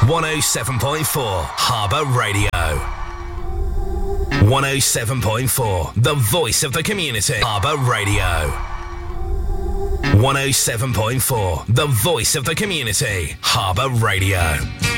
107.4 Harbour Radio. 107.4, the voice of the community. Harbour Radio. 107.4, the voice of the community. Harbour Radio.